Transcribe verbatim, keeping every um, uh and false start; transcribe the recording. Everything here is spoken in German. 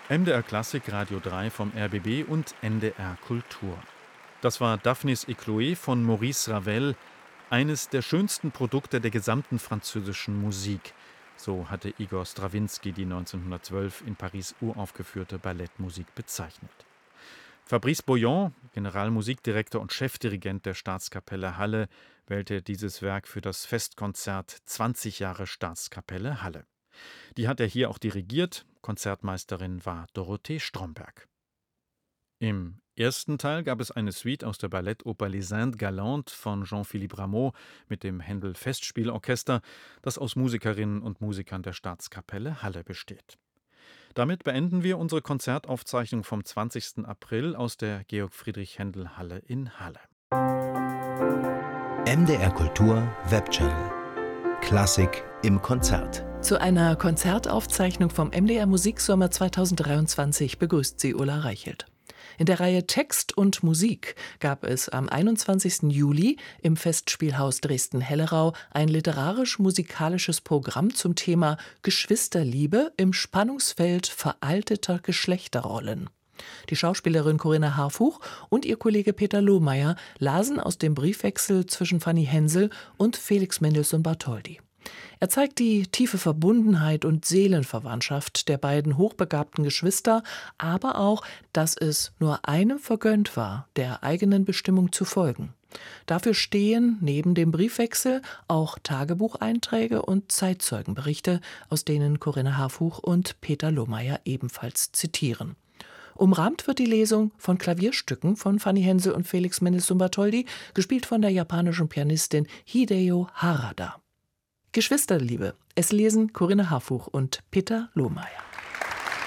M D R Klassik, Radio drei vom R B B und N D R Kultur. Das war Daphnis et Chloé von Maurice Ravel, eines der schönsten Produkte der gesamten französischen Musik. So hatte Igor Strawinski die neunzehnhundertzwölf in Paris uraufgeführte Ballettmusik bezeichnet. Fabrice Boyan, Generalmusikdirektor und Chefdirigent der Staatskapelle Halle, wählte dieses Werk für das Festkonzert zwanzig Jahre Staatskapelle Halle. Die hat er hier auch dirigiert. Konzertmeisterin war Dorothee Stromberg. Im ersten Teil gab es eine Suite aus der Ballettoper Les Indes Galantes von Jean-Philippe Rameau mit dem Händel-Festspielorchester, das aus Musikerinnen und Musikern der Staatskapelle Halle besteht. Damit beenden wir unsere Konzertaufzeichnung vom zwanzigsten April aus der Georg-Friedrich-Händel-Halle in Halle. M D R Kultur Webchannel. Klassik im Konzert. Zu einer Konzertaufzeichnung vom M D R Musiksommer zweitausenddreiundzwanzig begrüßt sie Ulla Reichelt. In der Reihe Text und Musik gab es am einundzwanzigsten Juli im Festspielhaus Dresden-Hellerau ein literarisch-musikalisches Programm zum Thema Geschwisterliebe im Spannungsfeld veralteter Geschlechterrollen. Die Schauspielerin Corinna Harfuch und ihr Kollege Peter Lohmeier lasen aus dem Briefwechsel zwischen Fanny Hensel und Felix Mendelssohn Bartholdy. Er zeigt die tiefe Verbundenheit und Seelenverwandtschaft der beiden hochbegabten Geschwister, aber auch, dass es nur einem vergönnt war, der eigenen Bestimmung zu folgen. Dafür stehen neben dem Briefwechsel auch Tagebucheinträge und Zeitzeugenberichte, aus denen Corinna Harfuch und Peter Lohmeier ebenfalls zitieren. Umrahmt wird die Lesung von Klavierstücken von Fanny Hensel und Felix Mendelssohn Bartholdy, gespielt von der japanischen Pianistin Hideo Harada. Geschwisterliebe. Es lesen Corinna Harfuch und Peter Lohmeier.